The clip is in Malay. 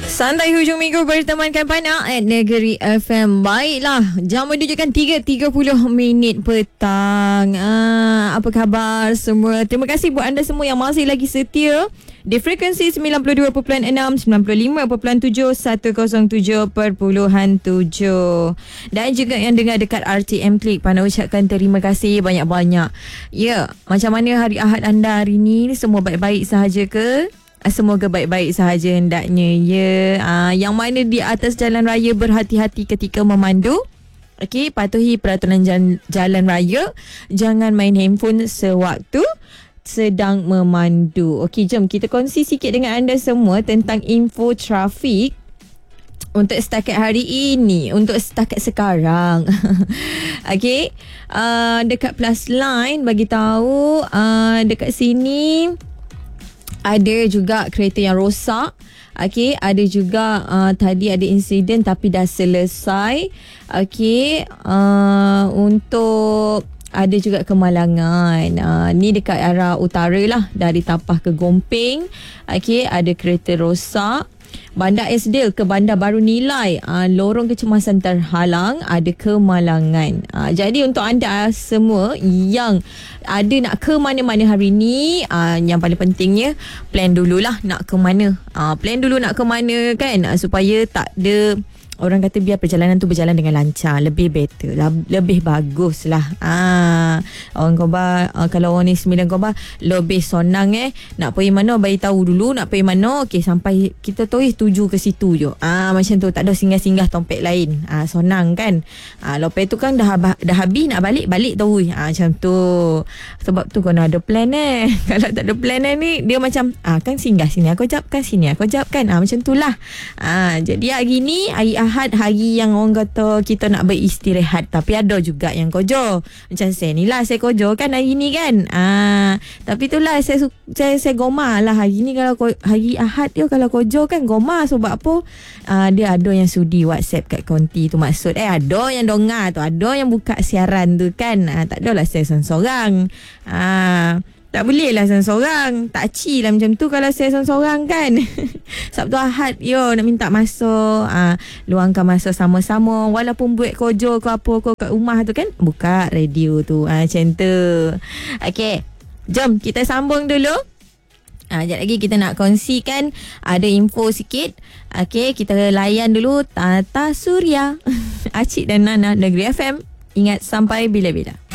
Santai hujung minggu bertemankan Pana at Negeri FM. Baiklah, jam menunjukkan 3.30 petang. Apa khabar semua? Terima kasih buat anda semua yang masih lagi setia di frekuensi 92.6, 95.7, 107.7 dan juga yang dengar dekat RTM Klik. Pana ucapkan terima kasih banyak-banyak. Ya, macam mana hari Ahad anda hari ni? Semua baik-baik sahaja ke? Semoga baik-baik sahaja hendaknya, ya. Yang mana di atas jalan raya berhati-hati ketika memandu. Okey, patuhi peraturan jalan raya. Jangan main handphone sewaktu sedang memandu. Okey, jom kita kongsi sikit dengan anda semua tentang info trafik untuk setakat hari ini, untuk setakat sekarang. Okey, dekat Plus Line bagi tahu dekat sini ada juga kereta yang rosak. Okey, ada juga tadi ada insiden tapi dah selesai. Okey, untuk ada juga kemalangan. Ni dekat arah utara lah, dari Tapah ke Gomping. Okey, ada kereta rosak. Bandar Esdale ke Bandar Baru Nilai, lorong kecemasan terhalang, ada kemalangan. Jadi untuk anda semua yang ada nak ke mana-mana hari ni, yang paling pentingnya plan dululah nak ke mana. Plan dulu nak ke mana kan, supaya tak ada, orang kata biar perjalanan tu berjalan dengan lancar. Lebih better lah, lebih bagus lah. Orang Khabar, kalau orang ni 9 Khabar lebih sonang nak pergi mana bagi tahu dulu nak pergi mana. Okey, sampai kita tuju ke situ je. Macam tu, tak ada singgah-singgah topik lain. Sonang kan. Lepas tu kan dah habis nak balik tu. Macam tu. Sebab tu kau nak ada plan Kalau tak ada plan ni, dia macam kan singgah sini aku jap, kan sini aku jap kan. Macam tu lah. Jadi hari ni hari Ahad, hari yang orang kata kita nak beristirahat, tapi ada juga yang kojo. Macam saya ni lah, saya kojo kan hari ni kan. Tapi itulah saya goma lah hari ni. Kalau hari Ahad dia kalau kojo kan goma. Sebab apa? Dia ada yang sudi WhatsApp kat konti tu, maksud ada yang dengar tu, ada yang buka siaran tu kan. Tak adalah saya seorang-seorang. Tak boleh lah seorang-seorang. Tak ci lah macam tu kalau saya seorang-seorang kan. Sabtu Ahad nak minta masuk, luangkan masa sama-sama. Walaupun buat kojo ke apa ke kat rumah tu kan, buka radio tu. Macam tu. Okey, jom kita sambung dulu. Sekejap lagi kita nak kongsikan ada info sikit. Okey, kita layan dulu Tata Surya. Acik dan Nana, Negeri FM. Ingat sampai bila-bila.